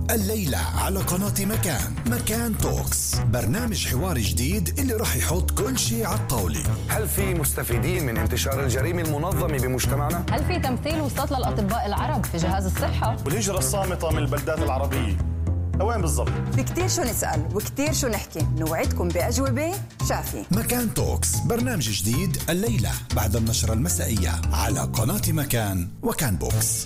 الليلة على قناة مكان توكس، برنامج حواري جديد اللي راح يحط كل شيء على الطاولة. هل في مستفيدين من انتشار الجريمة المنظمة بمجتمعنا؟ هل في تمثيل وسط للأطباء العرب في جهاز الصحة؟ والهجرة الصامتة من البلدات العربية وين بالضبط؟ في كتير شو نسأل وكتير شو نحكي، نوعدكم بأجوبة شافية. مكان توكس، برنامج جديد الليلة بعد النشرة المسائية على قناة مكان وكان بوكس.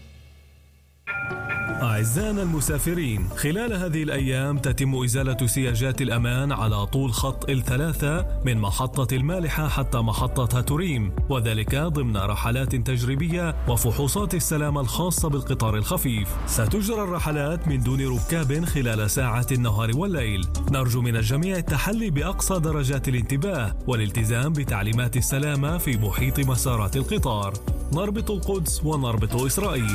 أعزائنا المسافرين، خلال هذه الأيام تتم إزالة سياجات الأمان على طول خط ال3 من محطة المالحة حتى محطة هاتوريم، وذلك ضمن رحلات تجريبية وفحوصات السلامة الخاصة بالقطار الخفيف. ستجرى الرحلات من دون ركاب خلال ساعات النهار والليل. نرجو من الجميع التحلي بأقصى درجات الانتباه والالتزام بتعليمات السلامة في محيط مسارات القطار. نربط القدس ونربط إسرائيل.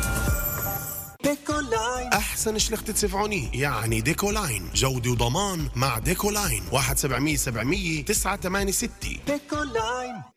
ديكولاين أحسن شلخت تسفعوني، يعني ديكولاين جودة وضمان مع ديكولاين 1-700-700-986. ديكولاين.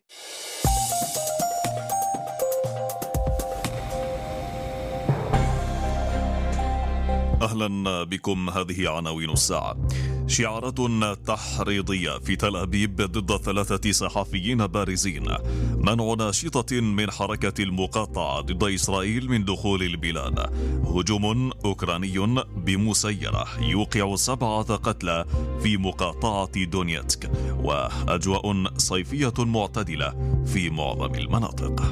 أهلا بكم. هذه عناوين الساعة. شعارات تحريضية في تل أبيب ضد 3 صحفيين بارزين. منع ناشطة من حركة المقاطعة ضد إسرائيل من دخول البلاد. هجوم أوكراني بمسيرة يوقع 7 قتلى في مقاطعة دونيتسك. وأجواء صيفية معتدلة في معظم المناطق.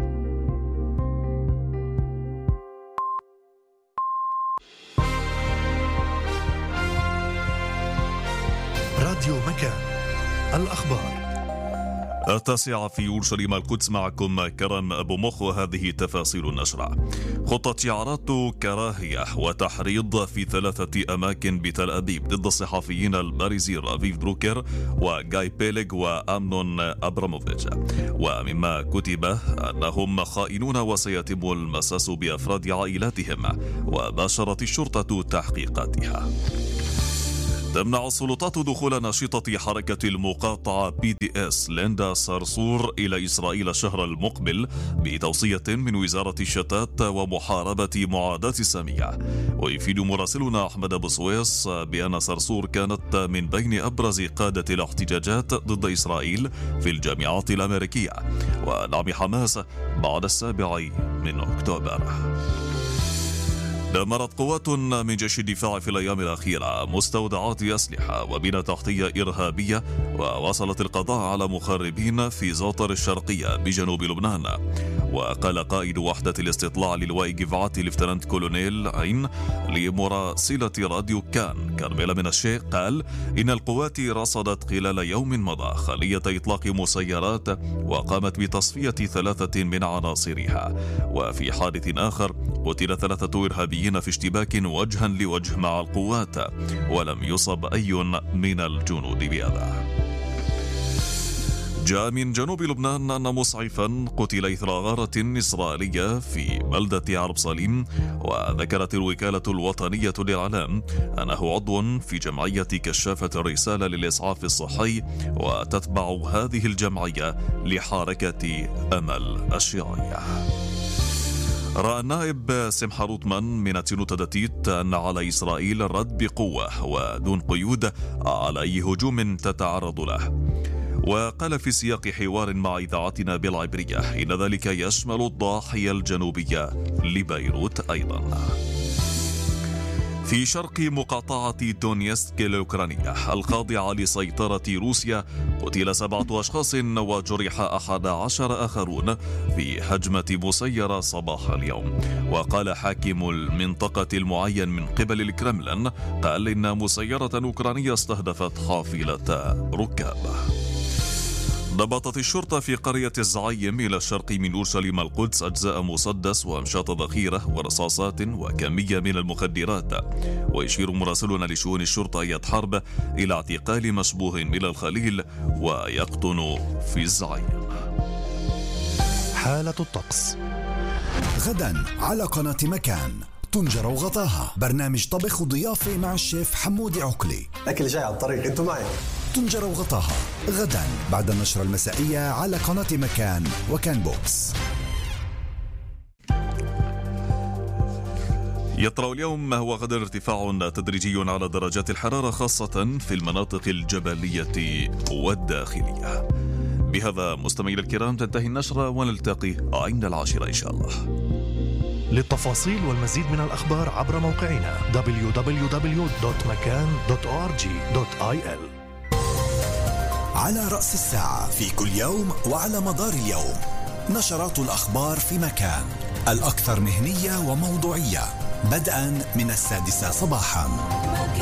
راديو مكان، الأخبار 9 في أورشليم القدس. معكم كرم أبو مخ، وهذه تفاصيل النشرة. خطة شعارات كراهية وتحريض في 3 أماكن بتل أبيب ضد الصحفيين البارزين رافيف دروكر وجاي بيليغ وأمنون أبراموفيتش، ومما كتب أنهم خائنون وسيتم المساس بأفراد عائلاتهم، وباشرت الشرطة تحقيقاتها. تمنع السلطات دخول ناشطة حركة المقاطعة BDS ليندا صرصور إلى إسرائيل الشهر المقبل بتوصية من وزارة الشتات ومحاربة معاداة السامية. ويفيد مراسلنا أحمد أبو سويس بأن صرصور كانت من بين أبرز قادة الاحتجاجات ضد إسرائيل في الجامعات الأمريكية ودعم حماس بعد 7 أكتوبر. دمرت قوات من جيش الدفاع في الأيام الأخيرة مستودعات أسلحة وبنى تحتية إرهابية، وواصلت القضاء على مخربين في زوطر الشرقية بجنوب لبنان. وقال قائد وحدة الاستطلاع للواء جفعات ليفتنانت كولونيل عين لمراسلة راديو كان كارميلا من الشيخ قال إن القوات رصدت خلال يوم مضى خلية إطلاق مسيرات وقامت بتصفية 3 من عناصرها. وفي حادث آخر قتل 3 إرهابيين في اشتباك وجها لوجه مع القوات، ولم يصب أي من الجنود بهذا. جاء من جنوب لبنان أن مسعفا قتل إثر غارة إسرائيلية في بلدة عرب صليم. وذكرت الوكالة الوطنية للإعلام أنه عضو في جمعية كشافة الرسالة للإسعاف الصحي، وتتبع هذه الجمعية لحركة أمل الشيعية. رأى النائب سمحة روتمان من التنوت داتيت أن على إسرائيل الرد بقوة ودون قيود على أي هجوم تتعرض له. وقال في سياق حوار مع إذاعتنا بالعبرية إن ذلك يشمل الضاحية الجنوبية لبيروت أيضا. في شرق مقاطعة دونيتسك الأوكرانية الخاضعة لسيطرة روسيا قتل 7 أشخاص وجرح 11 آخرون في هجمة مسيرة صباح اليوم. وقال حاكم المنطقة المعين من قبل الكرملين قال إن مسيرة أوكرانية استهدفت حافلة ركاب. ضبطت الشرطة في قرية الزعيم إلى الشرق من أورشليم القدس أجزاء مسدس وأمشاط ذخيرة ورصاصات وكمية من المخدرات. ويشير مراسلنا لشؤون الشرطة أياد حرب إلى اعتقال مشبوه من الخليل ويقطن في الزعيم. حالة الطقس غدا على قناة مكان. طنجرة وغطاها، برنامج طبخ وضيافة مع الشيف حمودي عقلي. أكل جاي على الطريق، أنتوا معي. طنجرة وغطاها غدا بعد النشرة المسائية على قناة مكان وكان بوكس. يطرأ اليوم وغدا ارتفاع تدريجي على درجات الحرارة خاصة في المناطق الجبلية والداخلية. بهذا مستمعينا الكرام تنتهي النشرة ونلتقي عند 10 إن شاء الله. للتفاصيل والمزيد من الأخبار عبر موقعنا www.makan.org.il. على رأس الساعة في كل يوم وعلى مدار اليوم نشرات الأخبار في مكان، الأكثر مهنية وموضوعية، بدءا من 6 صباحا.